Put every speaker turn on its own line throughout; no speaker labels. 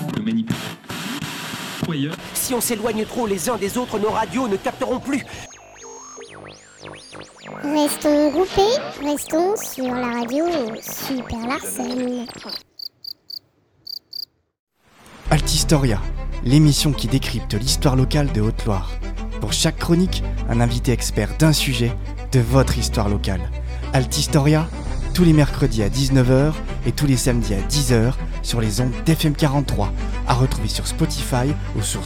Le manipulateur.
Si on s'éloigne trop les uns des autres, nos radios ne capteront plus.
Restons groupés, restons sur la radio Super Larsen.
Altistoria, l'émission qui décrypte l'histoire locale de Haute-Loire. Pour chaque chronique, un invité expert d'un sujet de votre histoire locale. Altistoria, tous les mercredis à 19h et tous les samedis à 10h sur les ondes d'FM43, à retrouver sur Spotify ou sur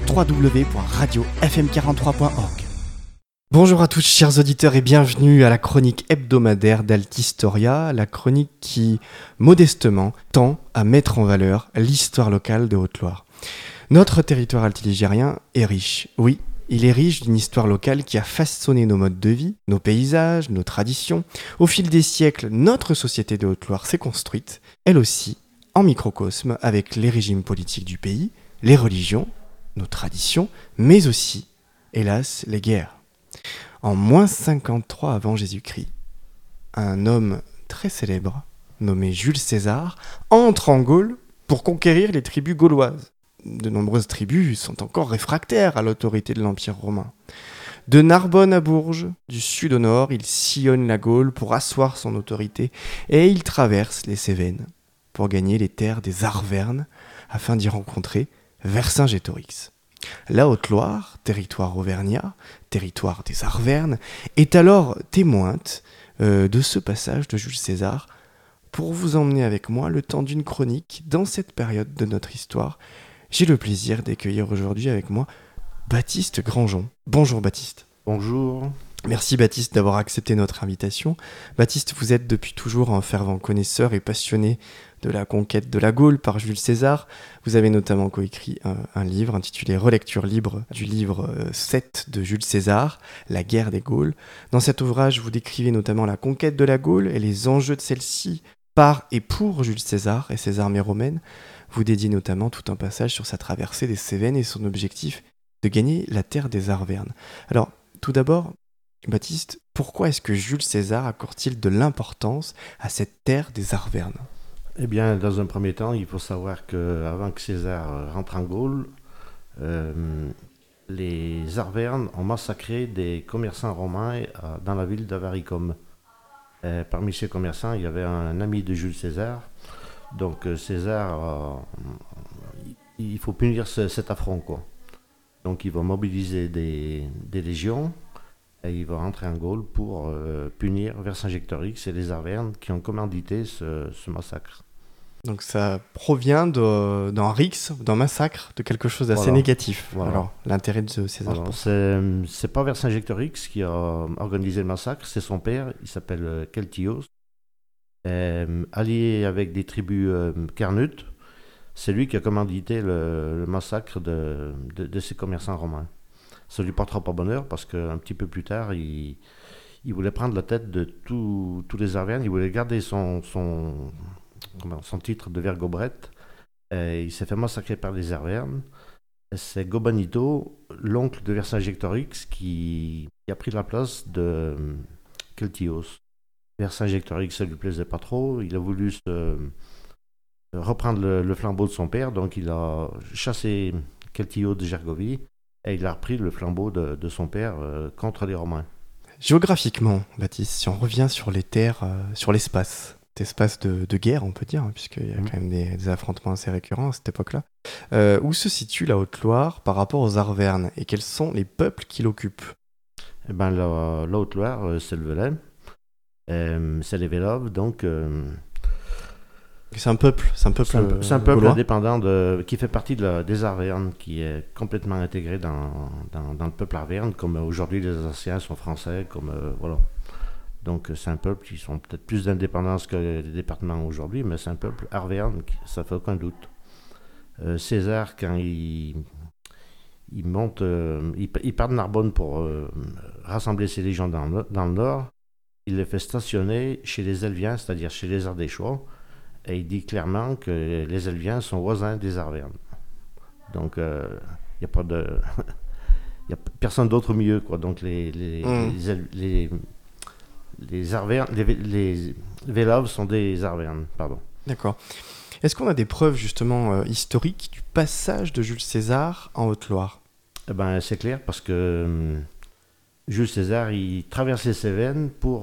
www.radiofm43.org. Bonjour à tous chers auditeurs et bienvenue à la chronique hebdomadaire d'Altistoria, la chronique qui, modestement, tend à mettre en valeur l'histoire locale de Haute-Loire. Notre territoire altiligérien est riche, oui, il est riche d'une histoire locale qui a façonné nos modes de vie, nos paysages, nos traditions. Au fil des siècles, notre société de Haute-Loire s'est construite, elle aussi, en microcosme avec les régimes politiques du pays, les religions, nos traditions, mais aussi, hélas, les guerres. En moins 53 avant Jésus-Christ, un homme très célèbre, nommé Jules César, entre en Gaule pour conquérir les tribus gauloises. De nombreuses tribus sont encore réfractaires à l'autorité de l'Empire romain. De Narbonne à Bourges, du sud au nord, il sillonne la Gaule pour asseoir son autorité et il traverse les Cévennes pour gagner les terres des Arvernes afin d'y rencontrer Vercingétorix. La Haute-Loire, territoire auvergnat, territoire des Arvernes, est alors témointe de ce passage de Jules César pour vous emmener avec moi le temps d'une chronique dans cette période de notre histoire. J'ai le plaisir d'accueillir aujourd'hui avec moi Baptiste Grandjean. Bonjour Baptiste.
Bonjour.
Merci Baptiste d'avoir accepté notre invitation. Baptiste, vous êtes depuis toujours un fervent connaisseur et passionné de la conquête de la Gaule par Jules César. Vous avez notamment coécrit un livre intitulé Relecture libre du livre 7 de Jules César, La guerre des Gaules. Dans cet ouvrage, vous décrivez notamment la conquête de la Gaule et les enjeux de celle-ci par et pour Jules César et ses armées romaines. Vous dédiez notamment tout un passage sur sa traversée des Cévennes et son objectif de gagner la terre des Arvernes. Alors, tout d'abord, Baptiste, pourquoi est-ce que Jules César accorde-t-il de l'importance à cette terre des Arvernes ?
Eh bien, dans un premier temps, il faut savoir qu'avant que César rentre en Gaule, les Arvernes ont massacré des commerçants romains dans la ville d'Avaricum. Parmi ces commerçants, il y avait un ami de Jules César. Donc César, il faut punir cet affront, quoi. Donc il va mobiliser des légions et il va rentrer en Gaule pour punir Vercingétorix et les Arvernes qui ont commandité ce massacre. Donc
ça provient d'un rixe, d'un massacre, de quelque chose d'assez négatif.
Voilà.
Alors l'intérêt de César.
Alors, c'est pas Vercingétorix qui a organisé le massacre, c'est son père, il s'appelle Celtios. Allié avec des tribus carnutes, c'est lui qui a commandité le massacre de ces commerçants romains. Ça lui portera pas bonheur parce qu'un petit peu plus tard, il voulait prendre la tête de tous les Arvernes, il voulait garder son titre de Vergobrette. Il s'est fait massacrer par les Arvernes. C'est Gobanito, l'oncle de Vercingétorix, qui a pris la place de Celtios. Vercingétorix, ça lui plaisait pas trop. Il a voulu reprendre le flambeau de son père, donc il a chassé Celtios de Gergovie et il a repris le flambeau de son père contre les Romains.
Géographiquement, Baptiste, si on revient sur les terres, sur l'espace de guerre, on peut dire, hein, puisqu'il y a quand même des affrontements assez récurrents à cette époque-là, où se situe la Haute-Loire par rapport aux Arvernes et quels sont les peuples qui l'occupent ?
Eh ben, la Haute-Loire, c'est le Velay. C'est les Véloves, donc
c'est un peuple
indépendant qui fait partie des Arvernes, qui est complètement intégré dans le peuple arverne, comme aujourd'hui les Alsaciens sont français, voilà. Donc c'est un peuple qui sont peut-être plus d'indépendance que les départements aujourd'hui, mais c'est un peuple arverne, ça fait aucun doute. César, quand il monte, il part de Narbonne pour rassembler ses légions dans le nord. Il les fait stationner chez les Helviens, c'est-à-dire chez les Ardéchois, et il dit clairement que les Helviens sont voisins des Arvernes. Donc, il n'y a pas de... Il n'y a personne d'autre au milieu, quoi. Donc, les Arvernes, les Véloves sont des Arvernes, pardon.
D'accord. Est-ce qu'on a des preuves justement historiques du passage de Jules César en Haute-Loire ?
Eh ben, c'est clair parce que Jules César, il traversait les Cévennes pour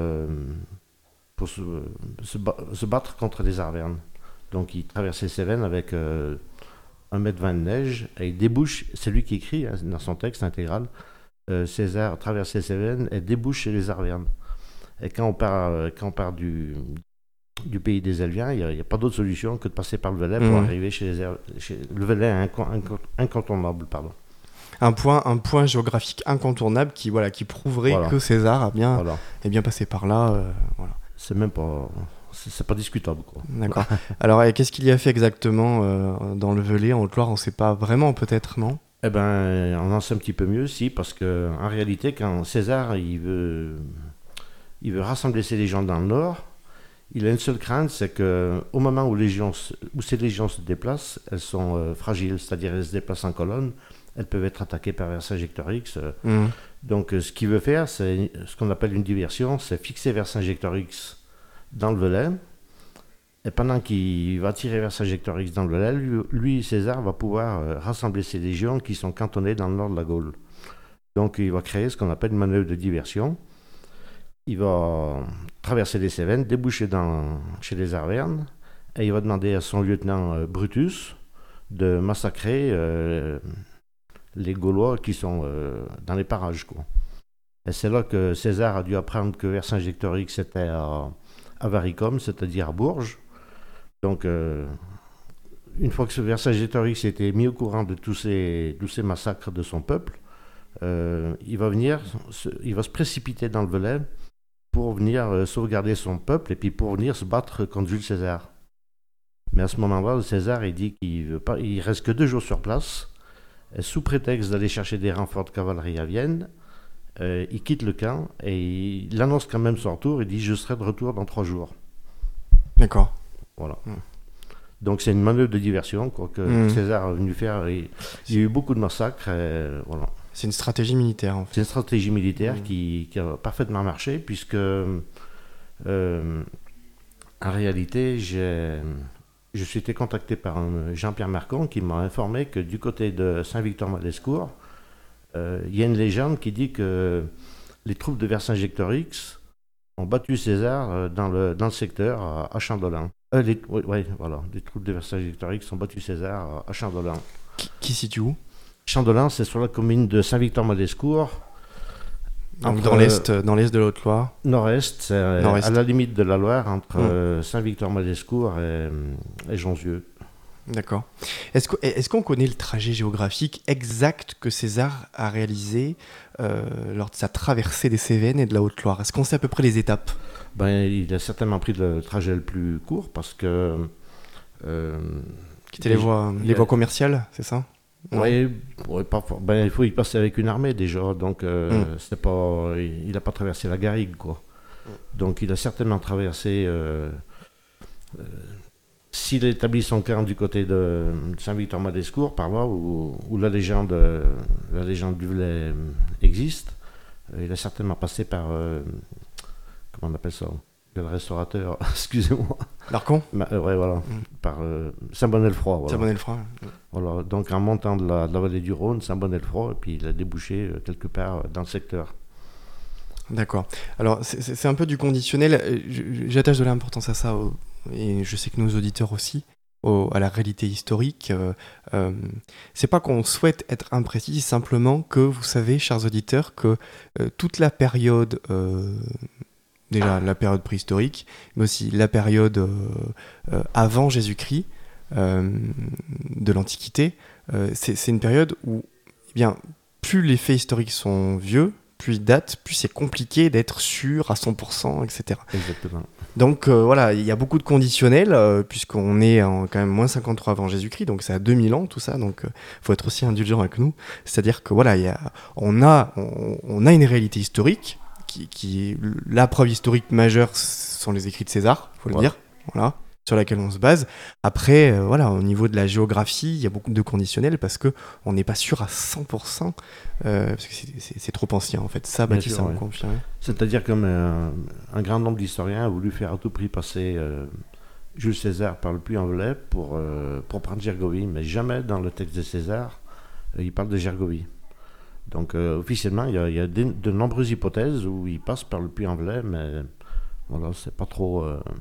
se battre contre les Arvernes. Donc il traversait les Cévennes avec 1,20 m de neige et il débouche, c'est lui qui écrit dans son texte intégral, César traversait les Cévennes et débouche chez les Arvernes. Et quand on part du pays des Helviens, il n'y a pas d'autre solution que de passer par le Velay pour arriver chez le Velay incontournable, pardon.
Un point géographique incontournable qui prouverait que César est bien passé par là. Voilà.
C'est pas discutable, quoi.
D'accord. Alors, qu'est-ce qu'il y a fait exactement dans le Velay, en Haute-Loire ? On ne sait pas vraiment, peut-être, non ?
Eh ben, on en sait un petit peu mieux, si, parce que en réalité, quand César il veut rassembler ses légions dans le nord, il a une seule crainte, c'est que au moment où ces légions se déplacent, elles sont fragiles, c'est-à-dire elles se déplacent en colonne, elles peuvent être attaquées par Vercingétorix. Donc, ce qu'il veut faire, c'est ce qu'on appelle une diversion, c'est fixer Vercingétorix dans le Velay. Et pendant qu'il va tirer Vercingétorix dans le Velay, lui, César, va pouvoir rassembler ses légions qui sont cantonnées dans le nord de la Gaule. Donc, il va créer ce qu'on appelle une manœuvre de diversion. Il va traverser les Cévennes, déboucher chez les Arvernes, et il va demander à son lieutenant Brutus de massacrer les Gaulois qui sont dans les parages, quoi. Et c'est là que César a dû apprendre que Vercingétorix était à Varicum, c'est-à-dire à Bourges. Donc, une fois que Vercingétorix était mis au courant de tous ces massacres de son peuple, il va se précipiter dans le Velay pour venir sauvegarder son peuple et puis pour venir se battre contre Jules César. Mais à ce moment-là, César il dit qu'il reste que 2 jours sur place. Et sous prétexte d'aller chercher des renforts de cavalerie à Vienne, il quitte le camp et il annonce quand même son retour. Il dit « Je serai de retour dans 3 jours ».
D'accord.
Voilà. Donc c'est une manœuvre de diversion que César a venu faire. Il y a eu beaucoup de massacres. Voilà.
C'est une stratégie militaire, en fait.
C'est une stratégie militaire qui a parfaitement marché, puisque en réalité, je suis été contacté par Jean-Pierre Marcon qui m'a informé que du côté de Saint-Victor-Malescourt, il y a une légende qui dit que les troupes de Vercingétorix ont battu César dans le secteur à Chandolin. Les troupes de Vercingétorix ont battu César à Chandolin.
Qui situe où ?
Chandolin, c'est sur la commune de Saint-Victor-Malescourt.
Donc dans l'est de la Haute-Loire.
Nord-est, c'est à la limite de la Loire, entre Saint-Victor-Malescourt et Jonzieux.
D'accord. Est-ce qu'on connaît le trajet géographique exact que César a réalisé lors de sa traversée des Cévennes et de la Haute-Loire ? Est-ce qu'on sait à peu près les étapes ?
Il a certainement pris le trajet le plus court parce que...
qui étaient les voies commerciales, c'est ça ?
Oui, il faut y passer avec une armée déjà, donc il n'a pas traversé la Garrigue, quoi. Donc il a certainement traversé, s'il établit son camp du côté de Saint-Victor-Malescourt, par là où la légende du Velay existe, il a certainement passé par, comment on appelle ça ? Le restaurateur, excusez-moi.
L'Arcon ?
Voilà. Par Saint-Bonnet-le-Froid. Voilà.
Saint-Bonnet-le-Froid.
Voilà, donc en montant de la vallée du Rhône, Saint-Bonnet-le-Froid, et puis il a débouché quelque part dans le secteur.
D'accord. Alors, c'est un peu du conditionnel. J'attache de l'importance à ça, et je sais que nos auditeurs aussi, à la réalité historique. C'est pas qu'on souhaite être imprécis, simplement que vous savez, chers auditeurs, que toute la période... déjà la période préhistorique, mais aussi la période avant Jésus-Christ, de l'Antiquité, c'est une période où, plus les faits historiques sont vieux, plus ils datent, plus c'est compliqué d'être sûr à 100%, etc.
Exactement.
Donc il y a beaucoup de conditionnels, puisqu'on est quand même moins 53 avant Jésus-Christ, donc c'est à 2000 ans tout ça, donc faut être aussi indulgent avec nous. C'est-à-dire que on a une réalité historique, qui la preuve historique majeure sont les écrits de César, il faut le dire, sur laquelle on se base. Après, au niveau de la géographie, il y a beaucoup de conditionnels parce qu'on n'est pas sûr à 100%, parce que c'est trop ancien en fait. Ça, Baptiste, ça me confirme.
C'est-à-dire qu'un grand nombre d'historiens a voulu faire à tout prix passer Jules César parle plus anglais pour prendre Gergovie, mais jamais dans le texte de César, il parle de Gergovie. Donc officiellement, il y a de nombreuses hypothèses où il passe par le puits anglais, mais voilà, c'est pas trop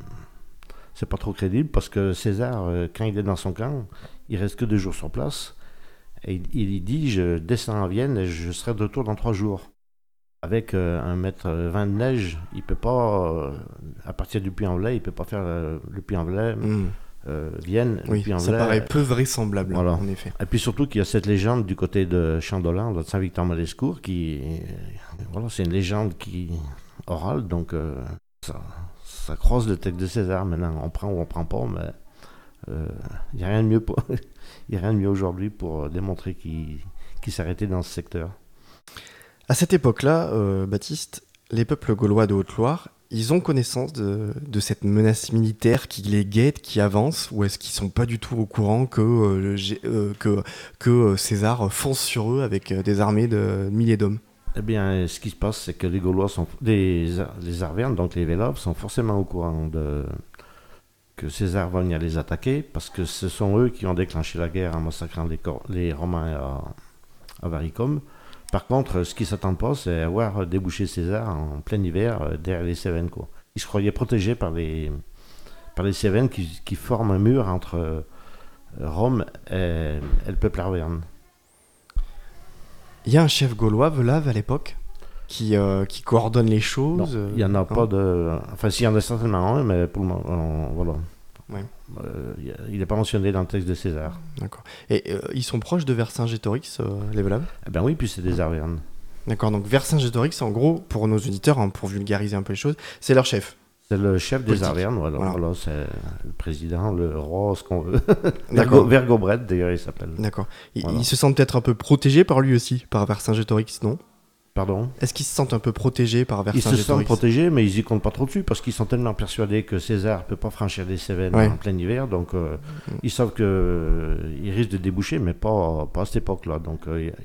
crédible parce que César, quand il est dans son camp, il reste que 2 jours sur place et il dit je descends en Vienne et je serai de retour dans 3 jours. Avec 1,20 m de neige, il peut pas, à partir du Puy-en-Velay, il peut pas faire le Puy-en-Velay, Vienne,
oui,
Puy-en-Velay.
Ça paraît peu vraisemblable,
voilà.
En effet.
Et puis surtout qu'il y a cette légende du côté de Chandolan, de Saint-Victor-Malescourt, c'est une légende orale, donc ça croise le texte de César. Maintenant, on prend ou on prend pas, mais il n'y a rien de mieux il y a rien de mieux aujourd'hui pour démontrer qu'il s'arrêtait dans ce secteur.
À cette époque-là, Baptiste, les peuples gaulois de Haute-Loire, ils ont connaissance de cette menace militaire qui les guette, qui avance, ou est-ce qu'ils sont pas du tout au courant que César fonce sur eux avec des armées de milliers d'hommes?
Eh bien, ce qui se passe, c'est que les Gaulois les Arvernes, donc les Vélaves, sont forcément au courant que César va venir les attaquer, parce que ce sont eux qui ont déclenché la guerre en massacrant les Romains à Varicum. Par contre, ce qu'ils ne s'attendent pas, c'est à voir déboucher César en plein hiver derrière les Cévennes, quoi. Ils se croyaient protégés par les Cévennes qui forment un mur entre Rome et le peuple arverne.
Il y a un chef gaulois, Velave, à l'époque, qui coordonne les choses.
Non, il n'y en a pas de... Enfin, s'il y en a certainement un, mais pour le moment, voilà.
Ouais.
Il n'est pas mentionné dans le texte de César.
D'accord. Et ils sont proches de Vercingétorix, les Velaves?
Eh ben oui, puis c'est des Arvernes.
D'accord, donc Vercingétorix, en gros, pour nos auditeurs, pour vulgariser un peu les choses, c'est leur chef.
C'est le chef des Arvernes, voilà. C'est le président, le roi, ce qu'on veut. Vergobret, d'ailleurs, il s'appelle.
D'accord. Ils se sentent peut-être un peu protégés par lui aussi, par Vercingétorix, non?
Pardon?
Est-ce qu'ils se sentent un peu protégés par Vercingétorix?
Ils se sentent protégés, mais ils y comptent pas trop dessus, parce qu'ils sont tellement persuadés que César peut pas franchir les Cévennes en plein hiver, donc ils savent qu'ils risquent de déboucher, mais pas à cette époque-là. Donc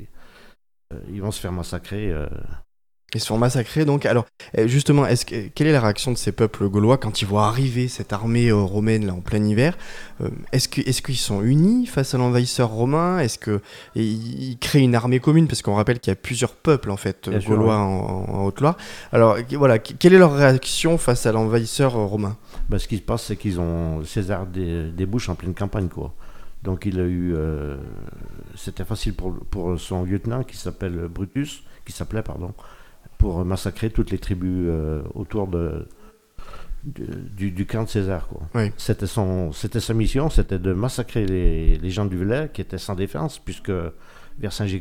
ils vont se faire massacrer.
Ils se font massacrer, donc. Alors, justement, quelle est la réaction de ces peuples gaulois quand ils voient arriver cette armée romaine là, en plein hiver? Est-ce qu'ils sont unis face à l'envahisseur romain? Est-ce qu'ils créent une armée commune? Parce qu'on rappelle qu'il y a plusieurs peuples, en fait, gaulois en Haute-Loire. Alors, voilà, quelle est leur réaction face à l'envahisseur romain?
Ce qui se passe, c'est César débouche en pleine campagne, quoi. Donc, il a eu... c'était facile pour son lieutenant, qui s'appelait, pour massacrer toutes les tribus autour du camp de César, quoi.
Oui.
C'était sa mission, c'était de massacrer les gens du Velay qui étaient sans défense, puisque Vercingétorix